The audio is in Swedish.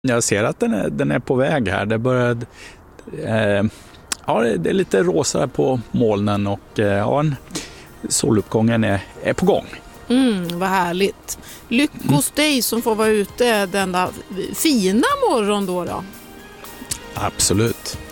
Jag ser att den är på väg här. Det börjar, det är lite rosa på molnen och soluppgången är på gång. Vad härligt. Lyckos dig som får vara ute denna fina morgon då. Absolut.